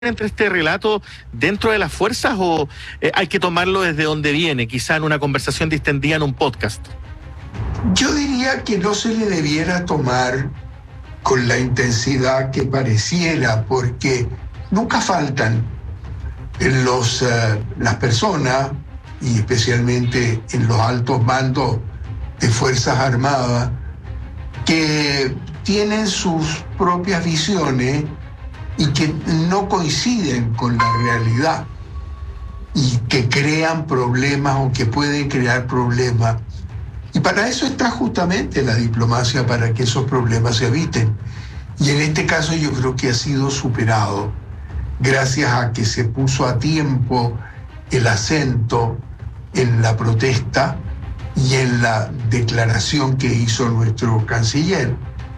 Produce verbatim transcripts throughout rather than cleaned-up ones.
entre este relato dentro de las fuerzas o eh, hay que tomarlo desde donde viene, quizá en una conversación distendida en un podcast? Yo diría que no se le debiera tomar con la intensidad que pareciera, porque nunca faltan en los, uh, las personas, y especialmente en los altos mandos de Fuerzas Armadas, que tienen sus propias visiones y que no coinciden con la realidad y que crean problemas o que pueden crear problemas. Y para eso está justamente la diplomacia, para que esos problemas se eviten. Y en este caso yo creo que ha sido superado gracias a que se puso a tiempo el acento en la protesta y en la declaración que hizo nuestro canciller.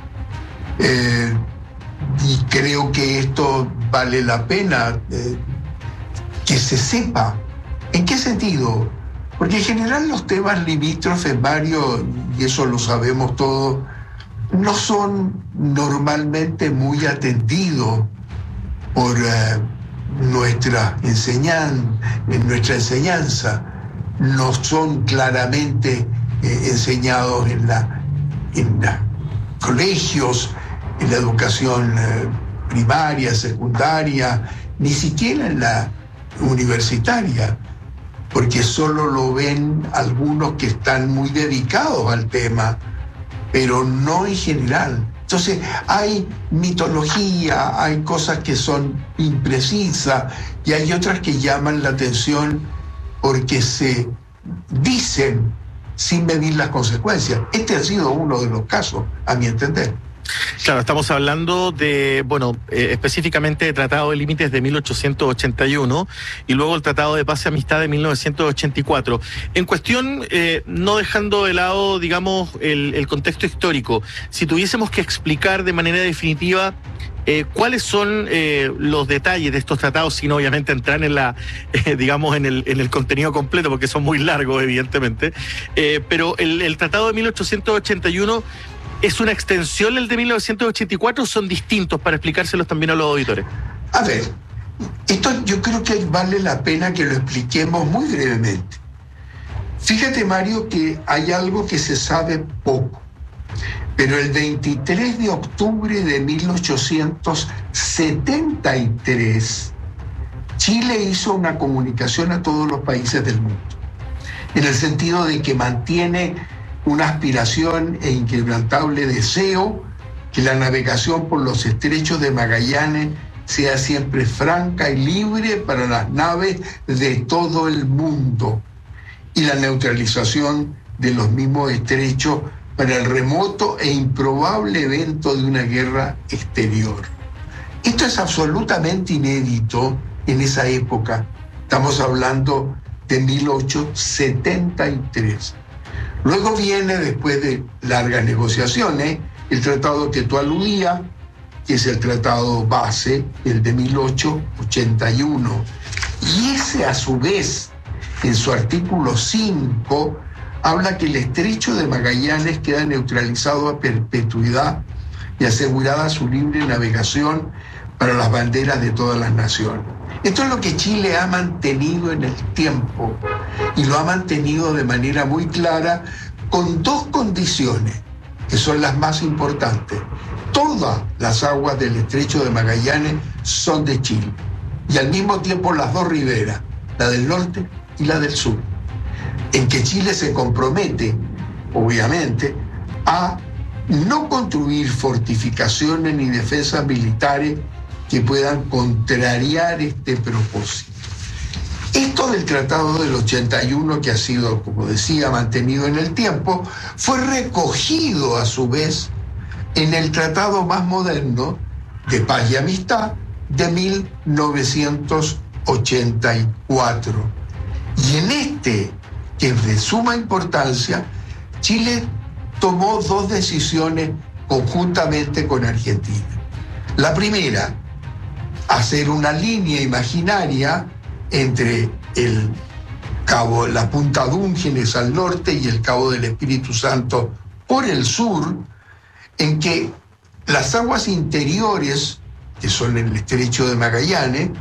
Eh, y creo que esto vale la pena eh, que se sepa. ¿En qué sentido? Porque en general los temas limítrofes, Mario, y eso lo sabemos todos, no son normalmente muy atendidos por eh, nuestra enseñan, en nuestra enseñanza. No son claramente eh, enseñados en la en los colegios, en la educación eh, primaria, secundaria, ni siquiera en la universitaria, porque solo lo ven algunos que están muy dedicados al tema, pero no en general. Entonces hay mitología, hay cosas que son imprecisas y hay otras que llaman la atención porque se dicen sin medir las consecuencias. Este ha sido uno de los casos, a mi entender. Claro, estamos hablando de, bueno, eh, específicamente de Tratado de Límites de mil ochocientos ochenta y uno y luego el Tratado de Paz y Amistad de mil novecientos ochenta y cuatro. En cuestión, eh, no dejando de lado, digamos, el, el contexto histórico, si tuviésemos que explicar de manera definitiva eh, cuáles son eh, los detalles de estos tratados, sin obviamente entrar en la, eh, digamos, en el, en el contenido completo, porque son muy largos, evidentemente, eh, pero el, el Tratado de mil ochocientos ochenta y uno... ¿es una extensión el de mil novecientos ochenta y cuatro o son distintos, para explicárselos también a los auditores? A ver, esto yo creo que vale la pena que lo expliquemos muy brevemente. Fíjate, Mario, que hay algo que se sabe poco, pero el veintitrés de octubre de mil ochocientos setenta y tres, Chile hizo una comunicación a todos los países del mundo, en el sentido de que mantiene una aspiración e inquebrantable deseo que la navegación por los estrechos de Magallanes sea siempre franca y libre para las naves de todo el mundo, y la neutralización de los mismos estrechos para el remoto e improbable evento de una guerra exterior. Esto es absolutamente inédito en esa época. Estamos hablando de mil ochocientos setenta y tres. Luego viene, después de largas negociaciones, el tratado que tú aludías, que es el tratado base, el de mil ochocientos ochenta y uno. Y ese, a su vez, en su artículo cinco, habla que el estrecho de Magallanes queda neutralizado a perpetuidad y asegurada su libre navegación para las banderas de todas las naciones. Esto es lo que Chile ha mantenido en el tiempo, y lo ha mantenido de manera muy clara, con dos condiciones que son las más importantes. Todas las aguas del estrecho de Magallanes son de Chile, y al mismo tiempo las dos riberas, la del norte y la del sur, en que Chile se compromete, obviamente, a no construir fortificaciones ni defensas militares que puedan contrariar este propósito. Esto del Tratado del ochenta y uno, que ha sido, como decía, mantenido en el tiempo, fue recogido a su vez en el tratado más moderno de Paz y Amistad de mil novecientos ochenta y cuatro. Y en este, que es de suma importancia, Chile tomó dos decisiones conjuntamente con Argentina. La primera, hacer una línea imaginaria entre el cabo, la punta Dúngenes al norte y el cabo del Espíritu Santo por el sur, en que las aguas interiores que son el estrecho de Magallanes,